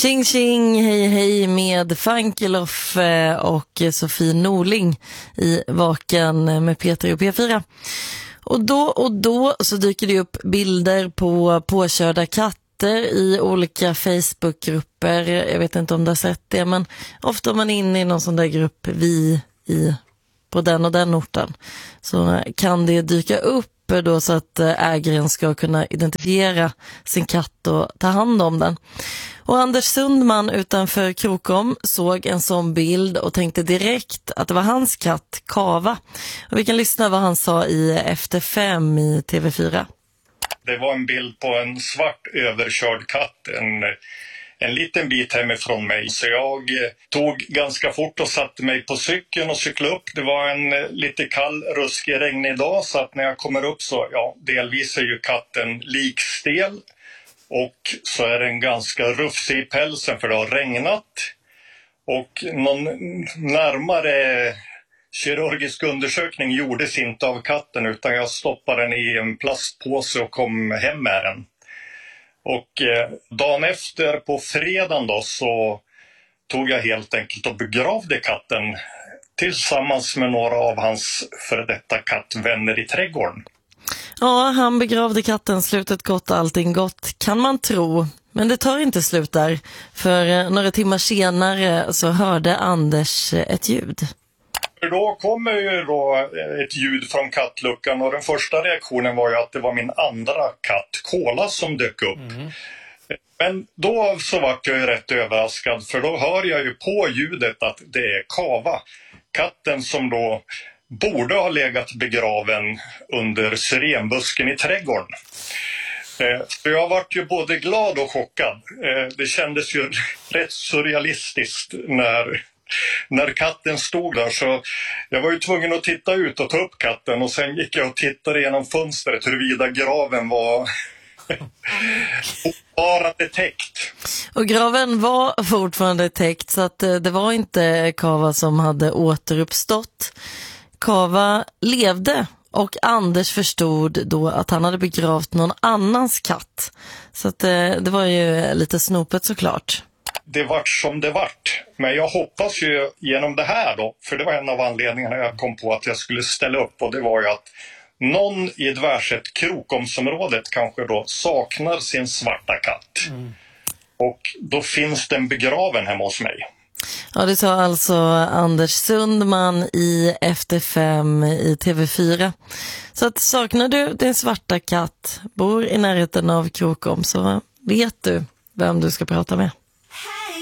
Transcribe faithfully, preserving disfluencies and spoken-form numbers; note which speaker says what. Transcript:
Speaker 1: Tjing tjing, hej hej med Fankeloff och Sofie Norling i Vaken med Peter och P fyra. Och då och då så dyker det upp bilder på påkörda katter i olika Facebookgrupper. Jag vet inte om du har sett det, men ofta är man inne i någon sån där grupp vi i på den och den orten, så kan det dyka upp då så att ägaren ska kunna identifiera sin katt och ta hand om den. Och Anders Sundman utanför Krokom såg en sån bild och tänkte direkt att det var hans katt Kava. Och vi kan lyssna vad han sa i Efter fem i T V fyra.
Speaker 2: Det var en bild på en svart överkörd katt, en, en liten bit hemifrån mig. Så jag tog ganska fort och satte mig på cykeln och cyklade upp. Det var en lite kall, ruskig, regnig dag, så att när jag kommer upp så, ja, delvis är ju katten likstel. Och så är den ganska rufsig i pälsen för det har regnat. Och någon närmare kirurgisk undersökning gjordes inte av katten, utan jag stoppade den i en plastpåse och kom hem med den. Och eh, dagen efter på fredagen då så tog jag helt enkelt och begravde katten tillsammans med några av hans före detta kattvänner i trädgården.
Speaker 1: Ja, han begravde katten, slutet gott, allting gott kan man tro. Men det tar inte slut där, för några timmar senare så hörde Anders ett ljud.
Speaker 2: Då kommer ju då ett ljud från kattluckan och den första reaktionen var ju att det var min andra katt, Kola, som dök upp. Mm. Men då så var jag ju rätt överraskad, för då hör jag ju på ljudet att det är Kava, katten som då borde ha legat begraven under syrenbusken i trädgården. Så jag varit ju både glad och chockad. Det kändes ju rätt surrealistiskt när, när katten stod där. Så jag var ju tvungen att titta ut och ta upp katten. Och sen gick jag och tittade genom fönstret huruvida graven var fortfarande täckt.
Speaker 1: Och graven var fortfarande täckt, så att det var inte Kava som hade återuppstått. Kava levde och Anders förstod då att han hade begravt någon annans katt. Så att det, det var ju lite snopet såklart.
Speaker 2: Det vart som det vart. Men jag hoppas ju genom det här då, för det var en av anledningarna jag kom på att jag skulle ställa upp, och det var ju att någon i Dvärset Krokomsområdet kanske då saknar sin svarta katt. Mm. Och då finns den begraven hemma hos mig.
Speaker 1: Ja, det sa alltså Anders Sundman i Efter fem i T V fyra. Så att saknar du din svarta katt, bor i närheten av Krokom, så vet du vem du ska prata med.